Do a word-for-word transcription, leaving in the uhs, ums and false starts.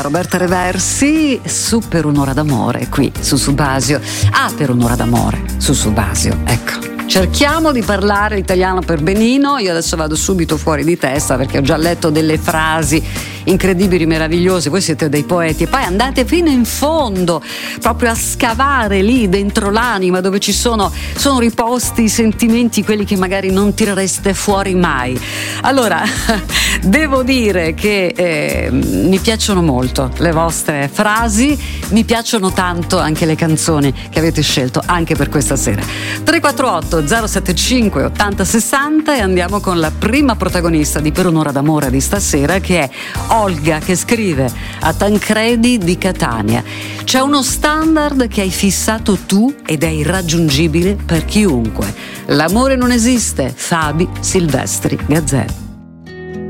Roberta Reversi su Per un'ora d'amore qui su Subasio. Ah, Per un'ora d'amore su Subasio, ecco. Cerchiamo di parlare l'italiano per benino. Io adesso vado subito fuori di testa perché ho già letto delle frasi incredibili, meravigliose. Voi siete dei poeti e poi andate fino in fondo, proprio a scavare lì dentro l'anima dove ci sono, sono riposti i sentimenti, quelli che magari non tirereste fuori mai. Allora, devo dire che eh, mi piacciono molto le vostre frasi, mi piacciono tanto anche le canzoni che avete scelto anche per questa sera. tre quattro otto zero sette cinque otto zero sei zero e andiamo con la prima protagonista di Per un'ora d'amore di stasera, che è Olga, che scrive a Tancredi di Catania: c'è uno standard che hai fissato tu ed è irraggiungibile per chiunque. L'amore non esiste. Fabi Silvestri Gazzè.